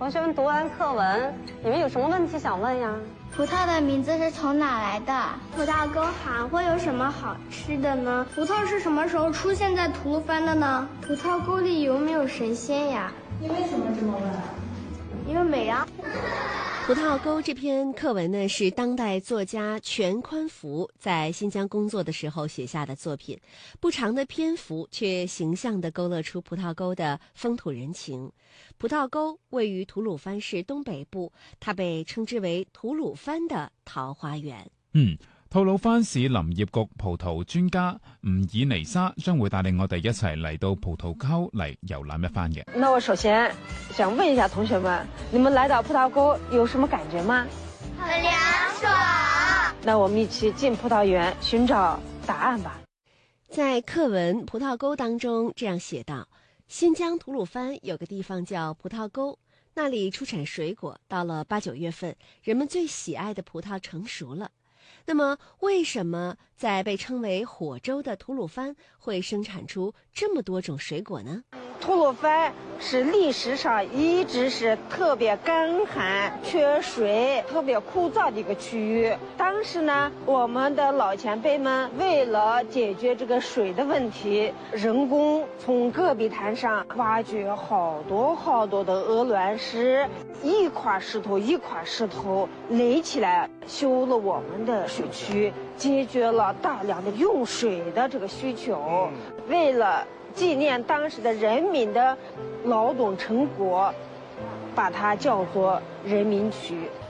同学们读完课文，你们有什么问题想问呀？ 葡萄的名字是从哪来的？ 葡萄沟还会有什么好吃的呢？葡萄是什么时候出现在吐鲁番的呢？葡萄沟里有没有神仙呀？ 你为什么这么问啊？ 因为美啊。 葡萄沟这篇课文呢，是当代作家全宽福在新疆工作的时候写下的作品，不长的篇幅却形象地勾勒出葡萄沟的风土人情。葡萄沟位于吐鲁番市东北部，它被称之为吐鲁番的桃花源。 吐鲁番市林業局葡萄專家吳爾尼莎將會帶領我哋一齊嚟到葡萄溝嚟遊覽一番嘅。 那我首先想問一下同學們，你們來到葡萄溝有什麼感覺嗎？ 很涼爽。 那我們一起進葡萄園尋找答案吧。 在課文《葡萄溝》當中這樣寫道：新疆吐魯番有個地方叫葡萄溝，那裡出產水果，到了8、9月份，人們最喜愛的葡萄成熟了。那麼為什麼在被稱為火州的吐魯番會生產出這麼多種水果呢？ 吐魯番是歷史上一直是特別乾旱、缺水、特別枯燥的一個區域。當時呢，我們的老前輩們為了解決這個水的問題，人工從戈壁灘上挖掘好多的鵝卵石，一塊石頭一塊石頭壘起來，修了我們的水區，解決了大量的用水的這個需求。為了紀念當時的人民的勞動成果，把它叫做人民區。